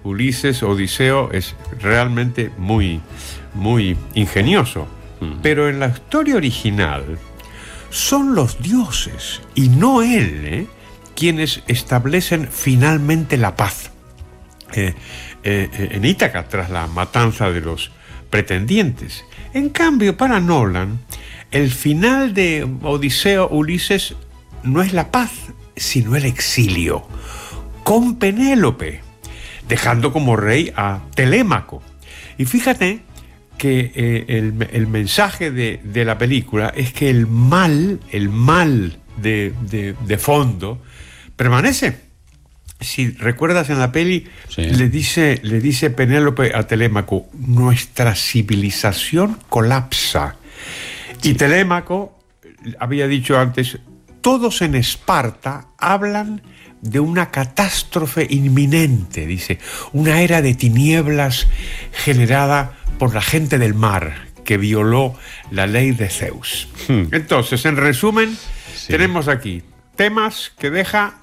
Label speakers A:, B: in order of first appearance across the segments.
A: Ulises, Odiseo, es realmente muy, muy ingenioso. Pero en la historia original son los dioses y no él, quienes establecen finalmente la paz. En Ítaca, tras la matanza de los pretendientes. En cambio, para Nolan, el final de Odiseo, Ulises, no es la paz, sino el exilio, con Penélope, dejando como rey a Telémaco. Y fíjate que el mensaje de la película es que el mal de fondo permanece. Si recuerdas en la peli, sí, le dice Penélope a Telémaco: nuestra civilización colapsa. Sí. Y Telémaco había dicho antes: todos en Esparta hablan de una catástrofe inminente, dice, una era de tinieblas generada por la gente del mar que violó la ley de Zeus. Entonces, en resumen, sí, tenemos aquí temas que deja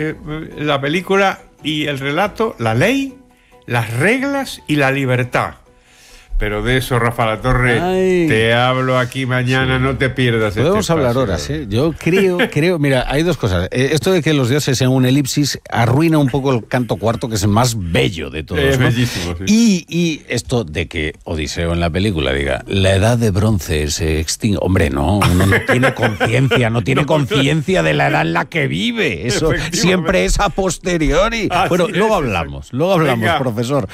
A: la película y el relato: la ley, las reglas y la libertad. Pero de eso, Rafa Latorre, te hablo aquí mañana, sí, no te pierdas.
B: Podemos hablar horas, ¿eh? Yo creo, mira, hay dos cosas. Esto de que los dioses sean un elipsis arruina un poco el canto cuarto, que es el más bello de todos,
A: es,
B: ¿no?
A: bellísimo, sí.
B: Y esto de que Odiseo en la película diga: la edad de bronce se extingue. Hombre, no, uno no tiene conciencia, no tiene conciencia de la edad en la que vive. Eso siempre es a posteriori. Bueno, luego hablamos, venga, profesor.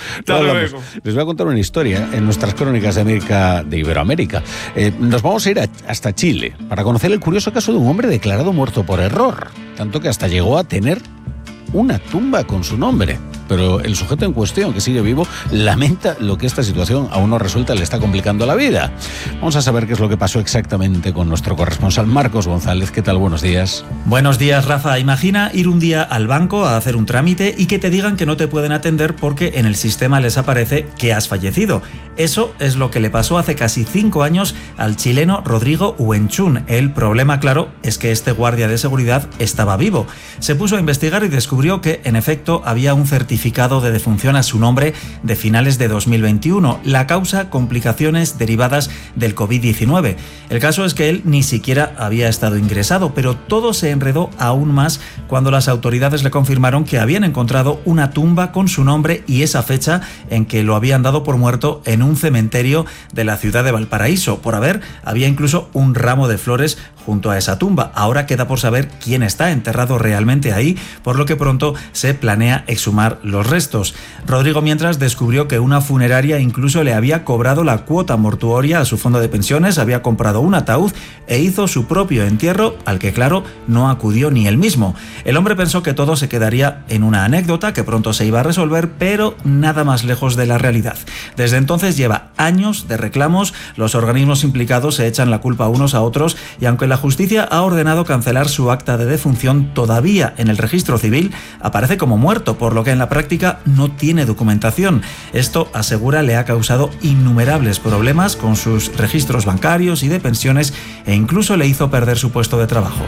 B: Les voy a contar una historia en nuestras crónicas de Iberoamérica. Nos vamos a ir hasta Chile para conocer el curioso caso de un hombre declarado muerto por error, tanto que hasta llegó a tener una tumba con su nombre. Pero el sujeto en cuestión, que sigue vivo, lamenta lo que esta situación aún no resuelta le está complicando la vida. Vamos a saber qué es lo que pasó exactamente con nuestro corresponsal Marcos González. ¿Qué tal? Buenos días.
C: Buenos días, Rafa. Imagina ir un día al banco a hacer un trámite y que te digan que no te pueden atender porque en el sistema les aparece que has fallecido. Eso es lo que le pasó hace casi 5 años al chileno Rodrigo Huenchún. El problema, claro, es que este guardia de seguridad estaba vivo. Se puso a investigar y descubrió que, en efecto, había un certificado de defunción a su nombre de finales de 2021. La causa: complicaciones derivadas del COVID-19. El caso es que él ni siquiera había estado ingresado, pero todo se enredó aún más cuando las autoridades le confirmaron que habían encontrado una tumba con su nombre y esa fecha en que lo habían dado por muerto en un cementerio de la ciudad de Valparaíso. Había incluso un ramo de flores junto a esa tumba. Ahora queda por saber quién está enterrado realmente ahí, por lo que pronto se planea exhumar los restos. Rodrigo, mientras, descubrió que una funeraria incluso le había cobrado la cuota mortuoria a su fondo de pensiones, había comprado un ataúd e hizo su propio entierro, al que, claro, no acudió ni él mismo. El hombre pensó que todo se quedaría en una anécdota, que pronto se iba a resolver, pero nada más lejos de la realidad. Desde entonces lleva años de reclamos, los organismos implicados se echan la culpa unos a otros y aunque la justicia ha ordenado cancelar su acta de defunción, todavía en el registro civil aparece como muerto, por lo que en la práctica no tiene documentación. Esto, asegura, le ha causado innumerables problemas con sus registros bancarios y de pensiones e incluso le hizo perder su puesto de trabajo.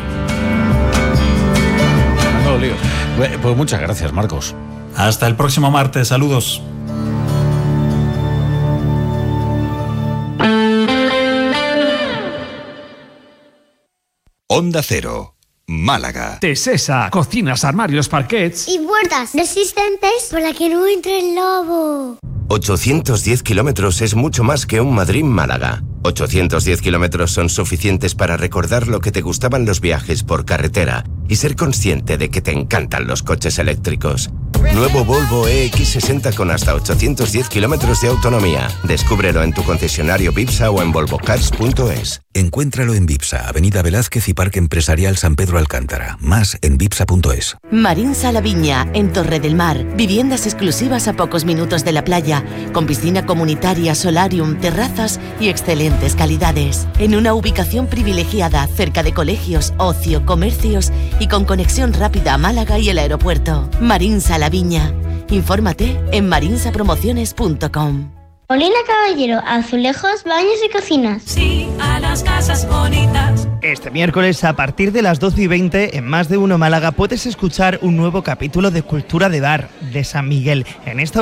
B: No, lío. Pues muchas gracias, Marcos.
C: Hasta el próximo martes. Saludos.
D: Onda Cero, Málaga.
E: Tesesa, cocinas, armarios, parquets
F: y puertas resistentes para que no entre el lobo.
G: 810 kilómetros es mucho más que un Madrid-Málaga. 810 kilómetros son suficientes para recordar lo que te gustaban los viajes por carretera y ser consciente de que te encantan los coches eléctricos. Nuevo Volvo EX60 con hasta 810 kilómetros de autonomía. Descúbrelo en tu concesionario Vipsa o en volvocars.es.
D: Encuéntralo en Vipsa, Avenida Velázquez y Parque Empresarial San Pedro Alcántara. Más en vipsa.es.
H: Marinsa La Viña, en Torre del Mar. Viviendas exclusivas a pocos minutos de la playa, con piscina comunitaria, solarium, terrazas y excelentes calidades. En una ubicación privilegiada, cerca de colegios, ocio, comercios y con conexión rápida a Málaga y el aeropuerto. Marinsa La Viña. Infórmate en marinsapromociones.com.
F: Molina Caballero, azulejos, baños y cocinas.
I: Sí, a las casas bonitas.
J: Este miércoles, a partir de las 12:20, en Más de Uno Málaga, puedes escuchar un nuevo capítulo de Cultura de Bar de San Miguel. En esta